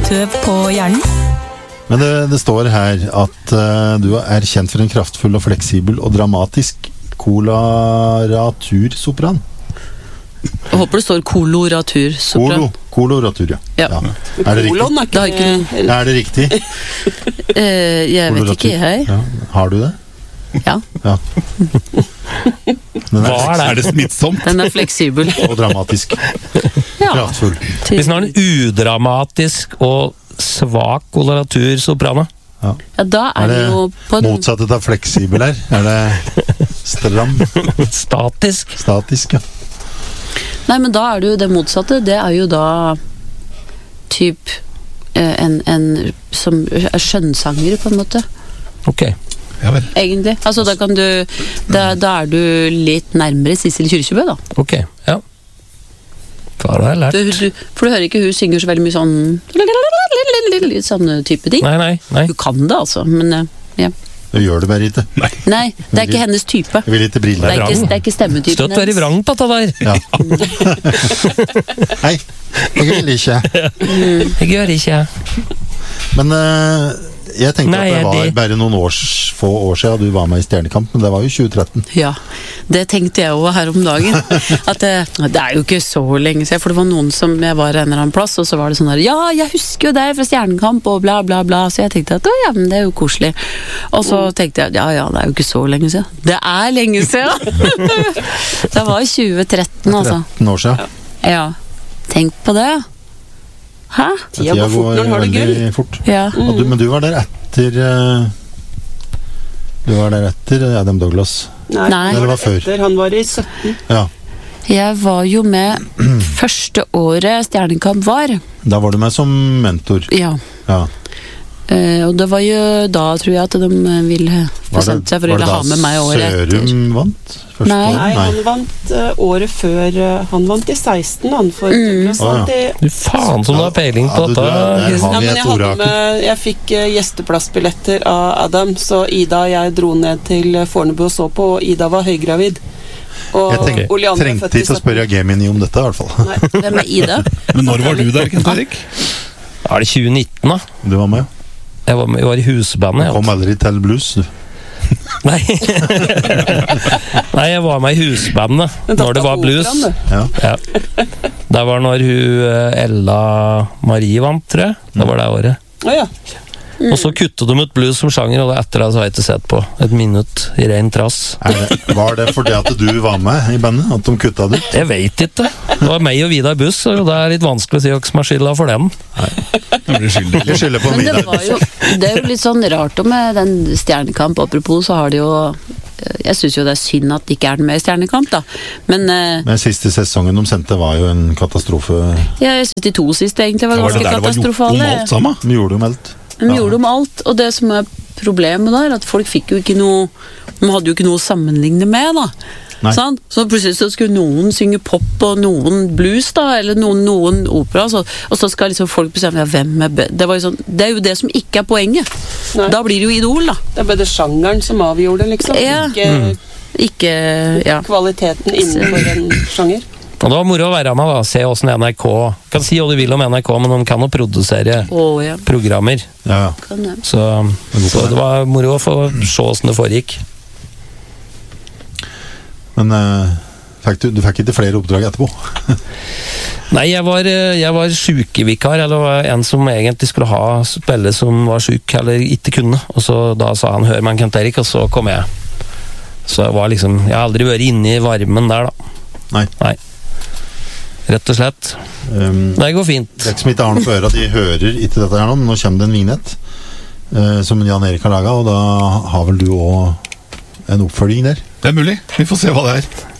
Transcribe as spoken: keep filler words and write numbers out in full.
tøv på hjernen. Men det, det står her at uh, du er kjent for en kraftfull og fleksibel og dramatisk koloratursopran. Jeg håper det står koloratur-sopran. Kolo, koloratur, ja. Ja. Ja. Er det riktig? Det har ikke noe... Er det riktig? eh, jeg vet ikke, jeg. Ja. Har du det? Ja. Ja. Hva er det? Er det smittsomt? Den er fleksibel. Og dramatisk. Ja. Kraftfull. Hvis den har en udramatisk og svak koloratursopran, ja. Ja, da er, Er det det jo på en... motsatt av fleksibel her? Er det stram? statisk. Statisk, ja. Nei, men da er det jo det motsatte. Det er jo da typ eh, en, en som er skjønnsanger, på en måte. Ok. Ja vel. Egentlig. Altså, da kan du da, da er du litt nærmere Sissel Kyrkjebø, da. Ok, ja. Hva har jeg lært? Du, du, for du hører ikke hun synger så veldig mye sånn litt sånne type ting. Nei, nei, nei. Du kan det, altså, men eh, ja. Du gjør det bare ikke. Nei. Nei, det er ikke hennes type. Jeg vil ikke Det briller. er ikke, det er ikke stemmetypen Støtt være vrang på dette der. Ja. Nei, jeg vil ikke. Jeg gjør ikke. Men uh, jeg tenkte Nei, at det var det- bare noen års, få år siden du var med i Stjernekamp, men det var jo tjue tretten. Ja, det tenkte jeg også her om dagen. At det, det er jo ikke så lenge siden, for det var noen som jeg var en eller annen plass, og så var det sånn der, ja, jeg husker jo deg fra Stjernekamp, og bla bla bla, så jeg tenkte at, å ja, men det er jo koselig. Og så tenkte jeg, ja ja, det er jo ikke så lenge siden. Det er lenge siden! Det var tjue tretten, altså. tretten år siden. Ja, tenk på det. Hæ? Tida går fort når den har det gøy. Fort. Ja. Og du, men du var der etter uh, Du var der etter Adam Douglas. Nei, Nei. Eller var før? etter, han var i sytten. Ja, Jeg var jo med første året Stjernekamp var. da var du med som mentor. Ja. Ja. Eh, og det var jo da, tror jeg, at de ville bestemte seg for å ha med meg året etter. Sørum vant? Første Nei. år? Nei, han vant uh, året før uh, Han vant i seksten, han for Douglas. Å, ja. vant i- Du faen som du har peiling på Ja, du- dette. du er- der Kristin. har Ja, vi men et jeg, hadde orakel. med, jeg fikk uh, gjesteplassbilletter av Adam, så Ida og jeg dro ned til uh, Fornebu og så på, og Ida var høygravid. Og Jeg tenk, Oleander er trengte født i ikke å spørre Gemini om dette, i hvert fall. Nei. Hvem er Ida? Men når var du der, Kent Erik? Er det tjue nitten da? Du var med? Jeg var, med, jeg var i husbandet. Kom aldri til blues, du. Nei. Nei, jeg var med i husbandet når det var blues. Ja. Ja. Det var når hun eh, Ella Marie vant, tror jeg. Det var det året. Å ja. Og så kuttet de ut blues som sjanger, og etter det så har jeg ikke sett på et minutt i ren trass. Er det, var det fordi at du var med i bandet? At de kutta det ut? Jeg vet ikke. Det var meg og Vidar Buss, og det er litt vanskelig å si hvem som er skylda for den. Jeg blir skyldig. Jeg skylder på Men det, Vidar. var jo, det er jo litt sånn rart og med den Stjernekamp. Apropos, så har det jo Jeg synes jo det er synd at det ikke er den med i Stjernekamp, da. Men eh, Den siste sesongen de sendte var jo en katastrofe. jeg synes de to siste egentlig var Det var det ganske der det var gjort om katastrofale. alt sammen. De gjorde jo meldt. De gjorde om alt, og det som er problemet der, at folk fikk jo ikke noe De hadde jo ikke noe å sammenligne med, da. Nei. Sånn? Så plutselig så skulle noen synge pop og noen blues, da, eller noen, noen opera, så, og så skal liksom folk bestemme ja, hvem er be det, var jo sånn, det er jo det som ikke er poenget. Nei. Da blir det jo Idol, da. Det er bare sjangeren som avgjorde, liksom. Ja. Ikke Ikke Ja. kvaliteten innenfor en sjanger. Og det var moro å være med, da. Se åssen N R K kan si hva du vil om N R K, men de kan jo produsere Å ja. programmer. Ja, ja. Kan det. Så, så det var moro å få se åssen det foregikk. Men eh, fikk du, du fikk ikke flere oppdrag etterpå? Nei, jeg var, eh, jeg var sykevikar, eller var en som egentlig skulle ha spille som var syk, eller ikke kunne. Og så da sa han 'hør meg, Kent Erik', og så kom jeg. Så jeg var liksom Jeg har aldri vært inne i varmen der, da. Nei. Nei. Rett og slett. Um, Det går fint. det er ikke som ikke har noe på øra, de hører ikke dette her nå, men nå kommer det en vignett eh, som Jan Erik har laget, og da har vel du også en oppfølging der? Det er mulig. Vi får se hva det er.